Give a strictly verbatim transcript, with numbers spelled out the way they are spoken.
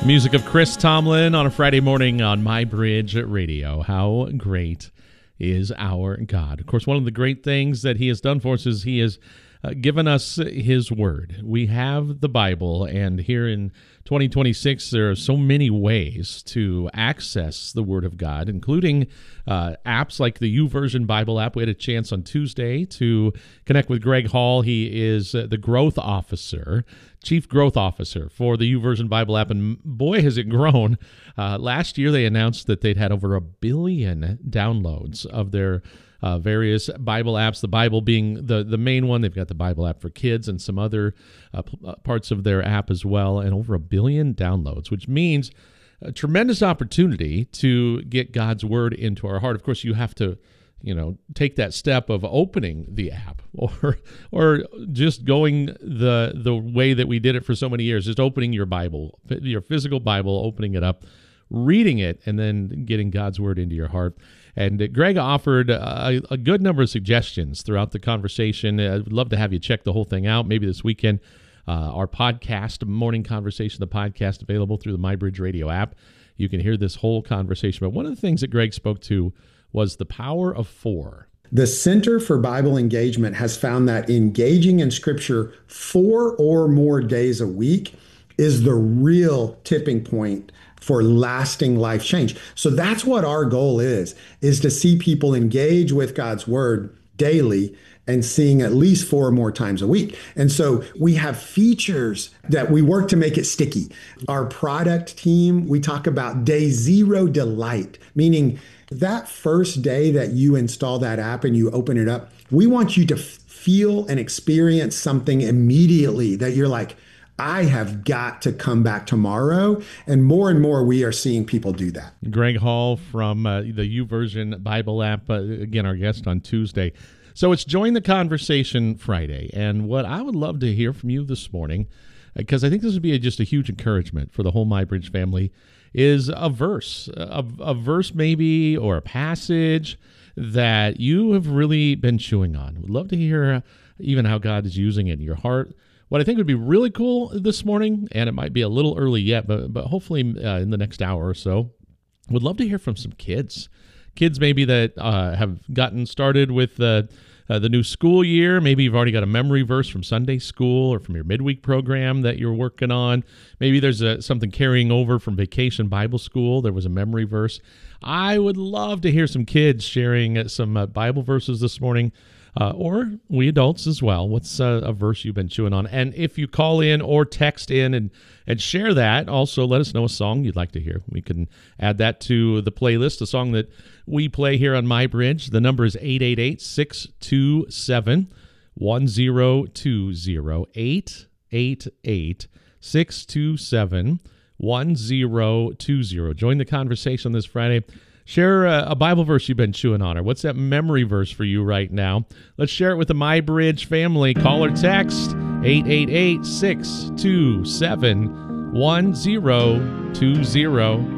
Music of Chris Tomlin on a Friday morning on My Bridge Radio. How great is our God? Of course, one of the great things that he has done for us is he has uh, given us his word. We have the Bible, and here in twenty twenty-six, there are so many ways to access the Word of God, including uh, apps like the YouVersion Bible app. We had a chance on Tuesday to connect with Greg Hall. He is uh, the growth officer, chief growth officer for the YouVersion Bible app, and boy, has it grown. Uh, last year, they announced that they'd had over a billion downloads of their Uh, various Bible apps, the Bible being the, the main one. They've got the Bible app for kids and some other uh, p- uh, parts of their app as well, and over a billion downloads, which means a tremendous opportunity to get God's word into our heart. Of course, you have to, you know, take that step of opening the app or or just going the the way that we did it for so many years, just opening your Bible, your physical Bible, opening it up, reading it, and then getting God's word into your heart. And uh, Greg offered a, a good number of suggestions throughout the conversation. I'd love to have you check the whole thing out. Maybe this weekend, uh, our podcast, Morning Conversation, the podcast available through the MyBridge Radio app. You can hear this whole conversation. But one of the things that Greg spoke to was the power of four. The Center for Bible Engagement has found that engaging in Scripture four or more days a week is the real tipping point for lasting life change. So that's what our goal is, is to see people engage with God's word daily and seeing at least four or more times a week. And so we have features that we work to make it sticky. Our product team, we talk about day zero delight, meaning that first day that you install that app and you open it up, we want you to feel and experience something immediately that you're like, I have got to come back tomorrow. And more and more, we are seeing people do that. Greg Hall from uh, the YouVersion Bible app, uh, again, our guest on Tuesday. So it's Join the Conversation Friday. And what I would love to hear from you this morning, because I think this would be a, just a huge encouragement for the whole MyBridge family, is a verse, a, a verse maybe, or a passage that you have really been chewing on. Would love to hear even how God is using it in your heart. What I think would be really cool this morning, and it might be a little early yet, but but hopefully uh, in the next hour or so, would love to hear from some kids. Kids maybe that uh, have gotten started with uh, uh, the new school year. Maybe you've already got a memory verse from Sunday school or from your midweek program that you're working on. Maybe there's a, something carrying over from Vacation Bible School. There was a memory verse. I would love to hear some kids sharing some uh, Bible verses this morning. Uh, or we adults as well. What's uh, a verse you've been chewing on? And if you call in or text in and, and share that, also let us know a song you'd like to hear. We can add that to the playlist, a song that we play here on MyBridge. The number is eight eight eight, six two seven, one zero two zero, eight eight eight, six two seven, one zero two zero. Join the conversation this Friday. Share a, a Bible verse you've been chewing on, or what's that memory verse for you right now? Let's share it with the MyBridge family. Call or text eight eight eight, six two seven, one zero two zero.